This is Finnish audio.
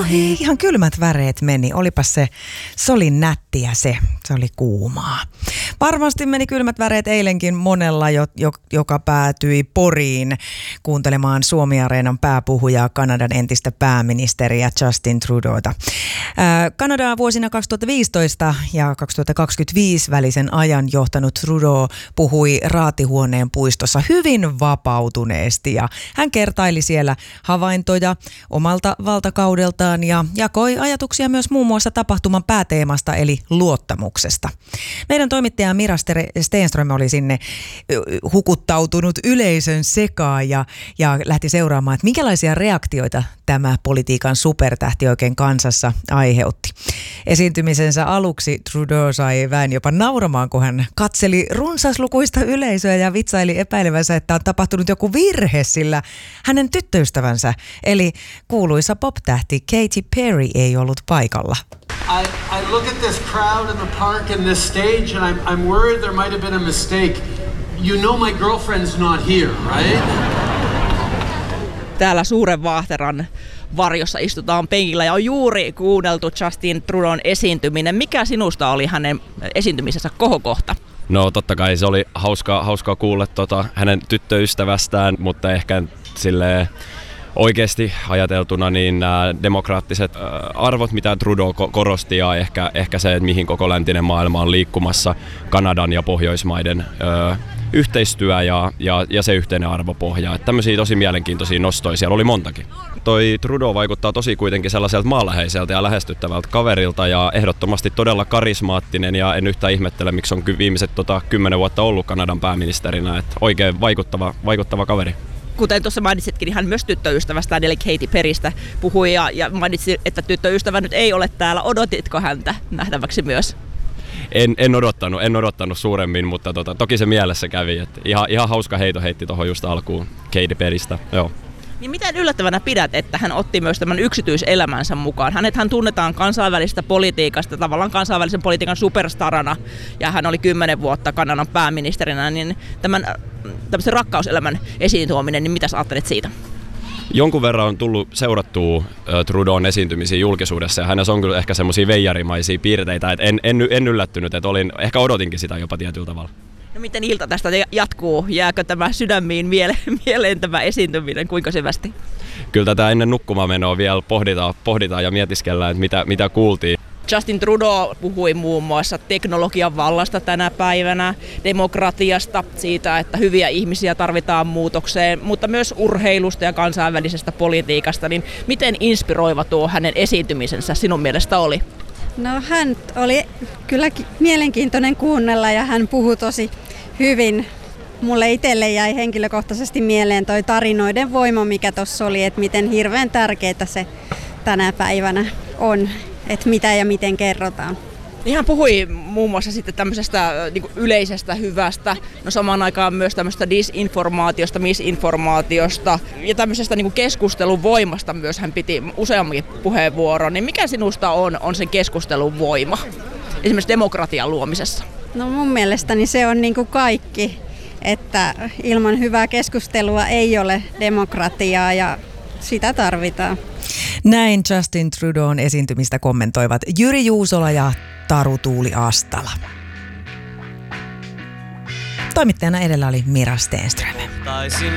Ihan kylmät väreet meni. Olipas se oli nättiä se oli kuumaa. Varmasti meni kylmät väreet eilenkin monella, joka päätyi Poriin kuuntelemaan Suomi-areenan pääpuhujaa, Kanadan entistä pääministeriä Justin Trudauta. Kanadaa vuosina 2015 ja 2025 välisen ajan johtanut Trudeau puhui Raatihuoneen puistossa hyvin vapautuneesti ja hän kertaili siellä havaintoja omalta valtakaudeltaan ja jakoi ajatuksia myös muun muassa tapahtuman pääteemasta eli luottamuksesta. Meidän toimittaja Mira Stenström oli sinne hukuttautunut yleisön sekaan ja lähti seuraamaan, että minkälaisia reaktioita tämä politiikan supertähti oikein kansassa aiheutti. Esiintymisensä aluksi Trudeau sai väen jopa nauramaan, kun hän katseli runsaslukuista yleisöä ja vitsaili epäilevänsä, että on tapahtunut joku virhe, sillä hänen tyttöystävänsä, eli kuuluisa pop-tähti Katy Perry ei ollut paikalla. I look at this crowd in the park and this stage and I'm worried there might have been a mistake. You know my girlfriend's not here, right? Täällä suuren vaahteran varjossa istutaan penkillä ja on juuri kuunneltu Justin Trudeaun esiintyminen. Mikä sinusta oli hänen esiintymisensä kohokohta? No totta kai se oli hauskaa kuulla hänen tyttöystävästään, mutta ehkä silleen oikeasti ajateltuna niin nämä demokraattiset arvot, mitä Trudeau korosti ja ehkä se, että mihin koko läntinen maailma on liikkumassa, Kanadan ja Pohjoismaiden yhteistyö ja se yhteinen arvopohja. Että tämmöisiä tosi mielenkiintoisia nostoja siellä oli montakin. Toi Trudeau vaikuttaa tosi kuitenkin sellaiselta maanläheiseltä ja lähestyttävältä kaverilta ja ehdottomasti todella karismaattinen ja en yhtään ihmettele, miksi on viimeiset 10 vuotta ollut Kanadan pääministerinä. Että oikein vaikuttava kaveri. Kuten tuossa mainitsitkin, niin hän myös tyttöystävästään eli Katy Perrystä puhui ja mainitsi, että tyttöystävä nyt ei ole täällä. Odotitko häntä nähtäväksi myös? En odottanut suuremmin, mutta toki se mielessä kävi. Että ihan hauska heito heitti tuohon just alkuun Katy Perrystä. Joo. Niin miten yllättävänä pidät, että hän otti myös tämän yksityiselämänsä mukaan? Hän tunnetaan kansainvälisestä politiikasta, tavallaan kansainvälisen politiikan superstarana, ja hän oli 10 vuotta Kanadan pääministerinä, niin tämmöisen rakkauselämän esiin tuominen, niin mitä sä ajattelet siitä? Jonkun verran on tullut seurattua Trudeaun esiintymisiä julkisuudessa ja hänessä on kyllä ehkä semmoisia veijarimaisia piirteitä, että en yllättynyt, että ehkä odotinkin sitä jopa tietyllä tavalla. No miten ilta tästä jatkuu? Jääkö tämä sydämiin mieleen tämä esiintyminen? Kuinka syvästi? Kyllä tätä ennen nukkumaanmenoa vielä pohditaan ja mietiskellään, että mitä kuultiin. Justin Trudeau puhui muun muassa teknologian vallasta tänä päivänä, demokratiasta, siitä, että hyviä ihmisiä tarvitaan muutokseen, mutta myös urheilusta ja kansainvälisestä politiikasta. Niin miten inspiroiva tuo hänen esiintymisensä sinun mielestä oli? No hän oli kyllä mielenkiintoinen kuunnella ja hän puhui tosi hyvin. Mulle itselle jäi henkilökohtaisesti mieleen toi tarinoiden voima, mikä tuossa oli, että miten hirveän tärkeää se tänä päivänä on, että mitä ja miten kerrotaan. Niin hän puhui muun muassa sitten tämmöisestä niin yleisestä hyvästä, no samaan aikaan myös tämmöistä disinformaatiosta, misinformaatiosta ja tämmöisestä niin keskustelun voimasta myös hän piti useammankin puheenvuoron. Niin mikä sinusta on sen keskustelun voima, esimerkiksi demokratian luomisessa? No mun mielestäni se on niin kuin kaikki, että ilman hyvää keskustelua ei ole demokratiaa ja sitä tarvitaan. Näin Justin Trudeaun esiintymistä kommentoivat Jyri Juusola ja Taru Tuuli Astala. Toimittajana edellä oli Mira Stenström.